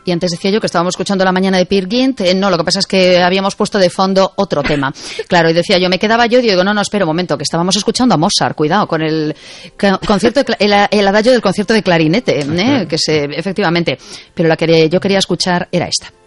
Y antes decía yo que estábamos escuchando La mañana de Peer Gynt. No, lo que pasa es que habíamos puesto de fondo otro tema. Claro, y decía yo, me quedaba yo y digo, no, espera un momento, que estábamos escuchando a Mozart, cuidado, con el concierto, el adagio del concierto de clarinete, que efectivamente. Pero la que yo quería escuchar era esta.